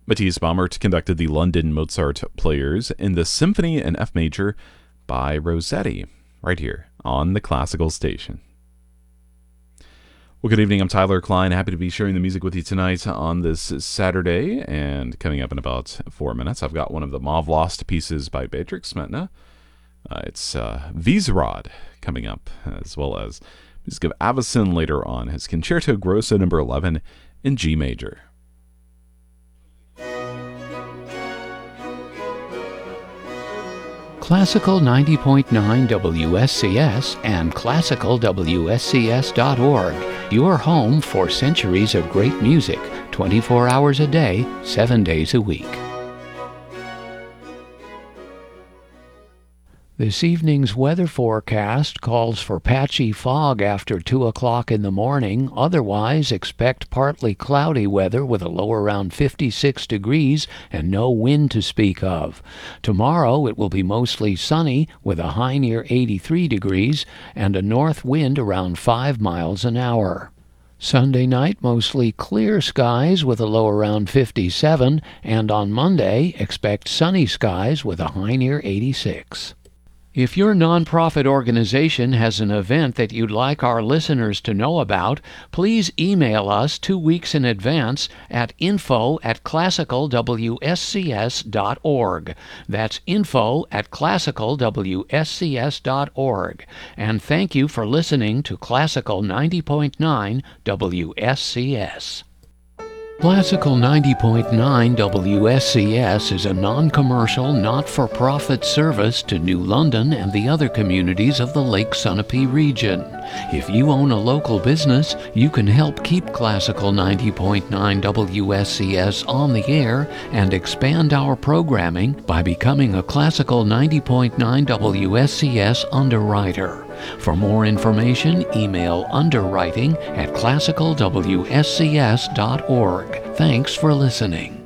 Matthias Baumert conducted the London Mozart Players in the Symphony in F Major by Rossetti, right here on the Classical Station. Well, good evening. I'm Tyler Klein. Happy to be sharing the music with you tonight on this Saturday. And coming up in about 4 minutes, I've got one of the Mauve-Lost pieces by Beatrix Smetana. It's Wiesrad coming up, as well as music of Avicen later on, his Concerto Grosso No. 11 in G major. Classical 90.9 WSCS and classicalwscs.org, your home for centuries of great music, 24 hours a day, 7 days a week. This evening's weather forecast calls for patchy fog after 2 o'clock in the morning. Otherwise, expect partly cloudy weather with a low around 56 degrees and no wind to speak of. Tomorrow it will be mostly sunny with a high near 83 degrees and a north wind around 5 miles an hour. Sunday night, mostly clear skies with a low around 57, and on Monday, expect sunny skies with a high near 86. If your nonprofit organization has an event that you'd like our listeners to know about, please email us 2 weeks in advance at info@classicalwscs.org. That's info@classicalwscs.org. And thank you for listening to Classical 90.9 WSCS. Classical 90.9 WSCS is a non-commercial, not-for-profit service to New London and the other communities of the Lake Sunapee region. If you own a local business, you can help keep Classical 90.9 WSCS on the air and expand our programming by becoming a Classical 90.9 WSCS underwriter. For more information, email underwriting@classicalwscs.org. Thanks for listening.